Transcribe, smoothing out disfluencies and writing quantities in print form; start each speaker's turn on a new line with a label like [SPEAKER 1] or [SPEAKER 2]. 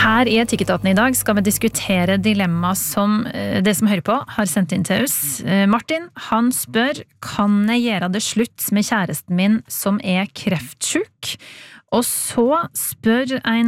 [SPEAKER 1] Her I Etikketaten I dag skal vi diskutere dilemma som det som hører på har sendt inn til oss. Martin, han spør, kan jeg gjøre det slutt med kjæresten min som kreftsjuk? Og så spør en